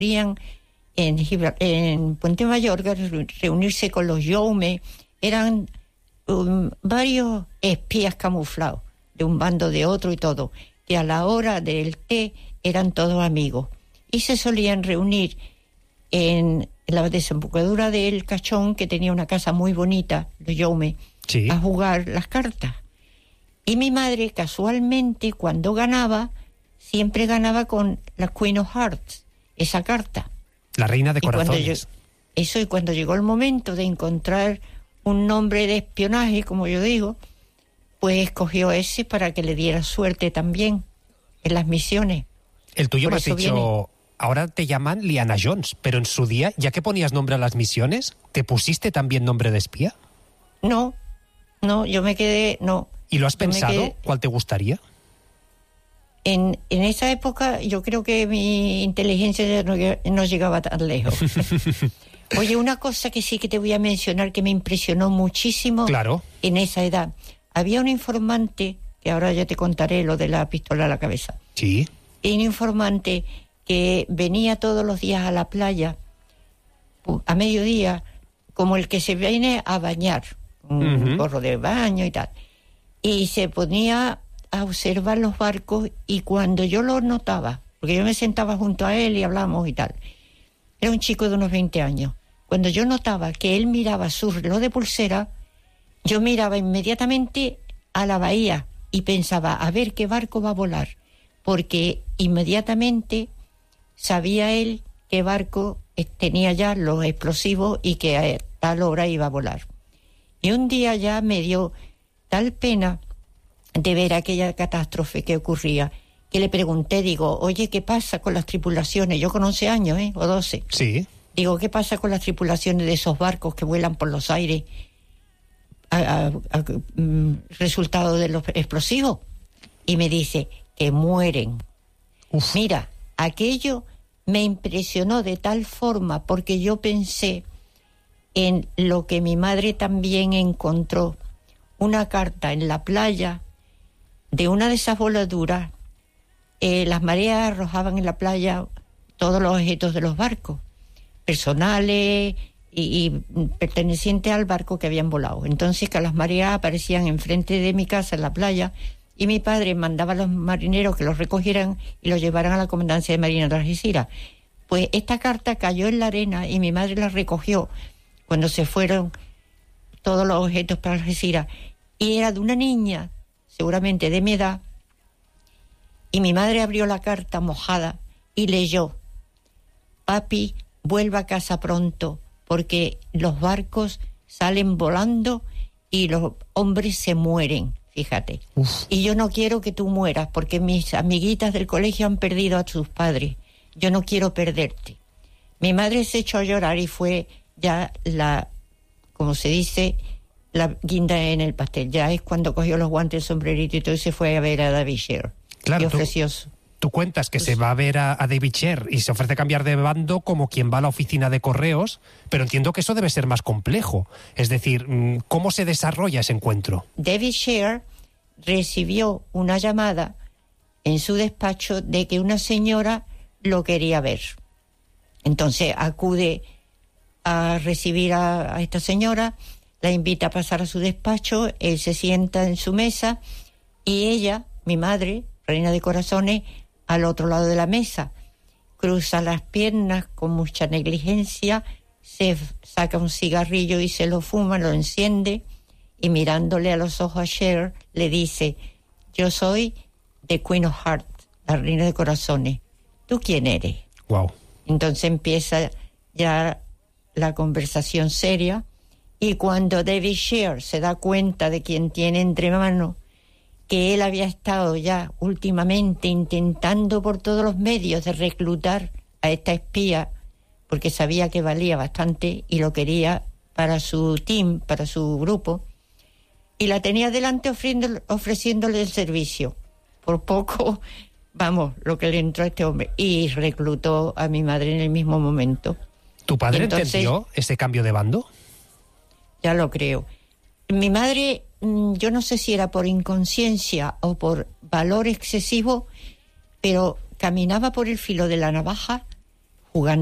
en Puente Mayorga, reunirse con los Youme. Eran varios espías camuflados, de un bando de otro y todo, que a la hora del té eran todos amigos. Y se solían reunir en la desembocadura del Cachón, que tenía una casa muy bonita, los Youme, sí, a jugar las cartas. Y mi madre, casualmente, cuando ganaba, siempre ganaba con la Queen of Hearts, esa carta. La reina de corazones. Y cuando llegó el momento de encontrar un nombre de espionaje, como yo digo, pues escogió ese para que le diera suerte también en las misiones. El tuyo me has dicho, ahora te llaman Liana Jones, pero en su día, ya que ponías nombre a las misiones, ¿te pusiste también nombre de espía? No, yo me quedé, no. ¿Y lo has pensado? ¿Cuál te gustaría? En esa época yo creo que mi inteligencia no llegaba tan lejos. Oye, una cosa que sí que te voy a mencionar que me impresionó muchísimo, claro, en esa edad. Había un informante, que ahora ya te contaré lo de la pistola a la cabeza. Sí. Y un informante que venía todos los días a la playa, a mediodía, como el que se viene a bañar, un gorro de baño y tal. Y se ponía a observar los barcos, y cuando yo lo notaba, porque yo me sentaba junto a él y hablamos y tal, era un chico de unos 20 años, cuando yo notaba que él miraba su reloj de pulsera, yo miraba inmediatamente a la bahía y pensaba, a ver qué barco va a volar, porque inmediatamente sabía él qué barco tenía ya los explosivos y que a tal hora iba a volar. Y un día ya me dio tal pena de ver aquella catástrofe que ocurría, que le pregunté, digo, oye, ¿qué pasa con las tripulaciones? Yo con 11 años, o 12. Sí. Digo, ¿qué pasa con las tripulaciones de esos barcos que vuelan por los aires resultado de los explosivos? Y me dice, que mueren. Uf. Mira, aquello me impresionó de tal forma, porque yo pensé en lo que mi madre también encontró, una carta en la playa de una de esas voladuras. Las mareas arrojaban en la playa todos los objetos de los barcos, personales y pertenecientes al barco que habían volado. Entonces, que las mareas aparecían enfrente de mi casa en la playa, y mi padre mandaba a los marineros que los recogieran y los llevaran a la comandancia de Marina de Algeciras. Pues esta carta cayó en la arena y mi madre la recogió cuando se fueron todos los objetos para Algeciras, y era de una niña, seguramente de mi edad, y mi madre abrió la carta mojada y leyó: papi, vuelva a casa pronto, porque los barcos salen volando y los hombres se mueren, fíjate. Uf. Y yo no quiero que tú mueras, porque mis amiguitas del colegio han perdido a sus padres. Yo no quiero perderte. Mi madre se echó a llorar y fue ya como se dice, la guinda en el pastel. Ya es cuando cogió los guantes, el sombrerito y todo, y se fue a ver a David Sher. Claro, y ofreció tú cuentas que se va a ver a David Sher y se ofrece cambiar de bando como quien va a la oficina de correos, pero entiendo que eso debe ser más complejo. Es decir, ¿cómo se desarrolla ese encuentro? David Sher recibió una llamada en su despacho de que una señora lo quería ver. Entonces acude a recibir a esta señora, la invita a pasar a su despacho, él se sienta en su mesa y ella, mi madre, reina de corazones, al otro lado de la mesa, cruza las piernas con mucha negligencia, se saca un cigarrillo y se lo fuma, lo enciende, y mirándole a los ojos a Cher, le dice: yo soy the Queen of Hearts, la reina de corazones. ¿Tú quién eres? Wow. Entonces empieza ya la conversación seria, y cuando David Sher se da cuenta de quien tiene entre manos, que él había estado ya últimamente intentando por todos los medios de reclutar a esta espía, porque sabía que valía bastante y lo quería para su team, para su grupo, y la tenía delante ofreciéndole el servicio. Por poco, vamos, lo que le entró a este hombre, y reclutó a mi madre en el mismo momento. ¿Tu padre entendió ese cambio de bando? Ya lo creo. Mi madre, yo no sé si era por inconsciencia o por valor excesivo, pero caminaba por el filo de la navaja jugando